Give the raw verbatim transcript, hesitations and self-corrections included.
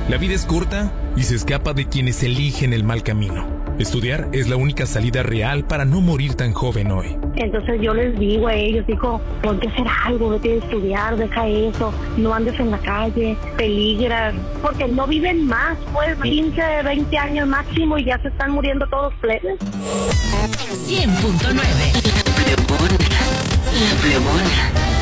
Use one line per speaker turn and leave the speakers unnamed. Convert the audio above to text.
La vida es corta y se escapa de quienes eligen el mal camino. Estudiar es la única salida real para no morir tan joven hoy.
Entonces yo les digo a ellos, digo, ponte a hacer algo, vete a estudiar, deja eso, no andes en la calle, peligran, porque no viven más, pues quince, veinte años máximo y ya se están muriendo todos plebes.
cien punto nueve La Plebona, La Plebona.